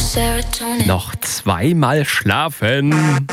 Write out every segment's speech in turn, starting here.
Noch zweimal schlafen.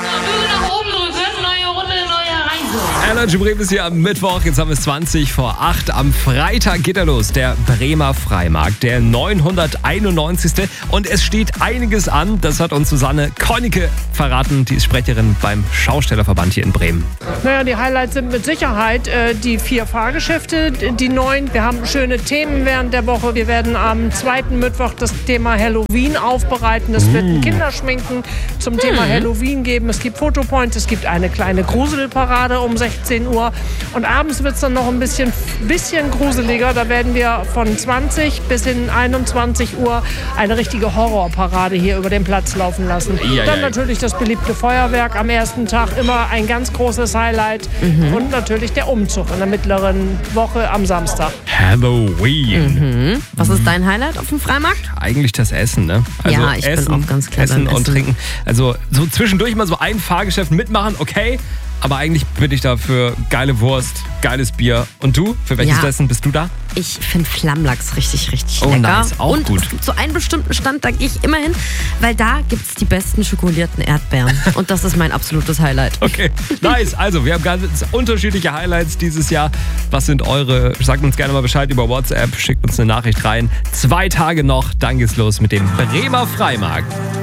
Energy Bremen ist hier am Mittwoch, jetzt haben wir es 20 vor 8. Am Freitag geht er los, der Bremer Freimarkt, der 991. Und es steht einiges an, das hat uns Susanne Konicke verraten, die ist Sprecherin beim Schaustellerverband hier in Bremen. Naja, die Highlights sind mit Sicherheit die 4 Fahrgeschäfte, die 9. Wir haben schöne Themen während der Woche. Wir werden am zweiten Mittwoch das Thema Halloween aufbereiten. Es wird ein Kinderschminken zum Thema Halloween geben. Es gibt Fotopoints, es gibt eine kleine Gruselparade um 16 Uhr. Und abends wird es dann noch ein bisschen gruseliger. Da werden wir von 20 bis in 21 Uhr eine richtige Horrorparade hier über den Platz laufen lassen. Dann natürlich das beliebte Feuerwerk am ersten Tag, immer ein ganz großes Highlight. Und natürlich der Umzug in der mittleren Woche am Samstag. Halloween. Was ist dein Highlight auf dem Freimarkt? Eigentlich das Essen, ne? Also ja, ich bin auch ganz klar Essen beim und Trinken. Also so zwischendurch mal so ein Fahrgeschäft mitmachen, okay. Aber eigentlich bin ich da für geile Wurst, geiles Bier. Und du? Für welches Essen bist du da? Ich finde Flammlachs richtig lecker. Oh, nice. Auch und gut. Es gibt so einen bestimmten Stand, da gehe ich immer hin, weil da gibt es die besten schokolierten Erdbeeren. Und das ist mein absolutes Highlight. Okay, nice. Also, wir haben ganz unterschiedliche Highlights dieses Jahr. Was sind eure? Sagt uns gerne mal Bescheid über WhatsApp. Schickt uns eine Nachricht rein. 2 Tage noch, dann geht's los mit dem Bremer Freimarkt.